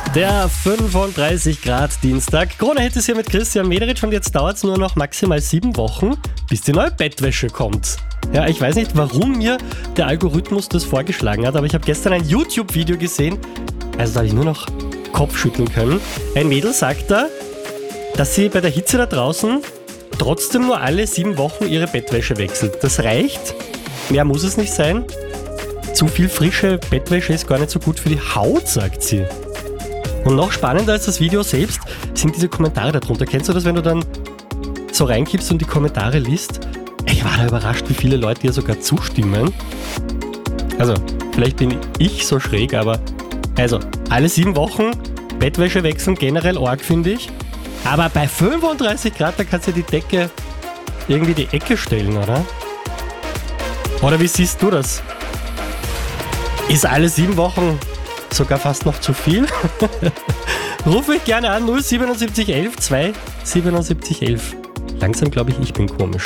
Der 35 Grad Dienstag. Krone-Hit ist hier mit Christian Mederitsch und jetzt dauert es nur noch maximal 7 Wochen, bis die neue Bettwäsche kommt. Ja, ich weiß nicht, warum mir der Algorithmus das vorgeschlagen hat, aber ich habe gestern ein YouTube-Video gesehen, also da habe ich nur noch Kopfschütteln können. Ein Mädel sagt da, dass sie bei der Hitze da draußen trotzdem nur alle 7 Wochen ihre Bettwäsche wechselt. Das reicht, mehr muss es nicht sein. Zu viel frische Bettwäsche ist gar nicht so gut für die Haut, sagt sie. Und noch spannender als das Video selbst sind diese Kommentare darunter. Kennst du das, wenn du dann so reinkippst und die Kommentare liest? Ich war da überrascht, wie viele Leute hier sogar zustimmen. Also, vielleicht bin ich so schräg, aber also, alle 7 Wochen Bettwäsche wechseln, generell arg, finde ich. Aber bei 35 Grad, da kannst du die Decke irgendwie die Ecke stellen, oder? Oder wie siehst du das? Ist alle 7 Wochen sogar fast noch zu viel? Ruf mich gerne an, 07711 2 7711. Langsam glaube ich bin komisch.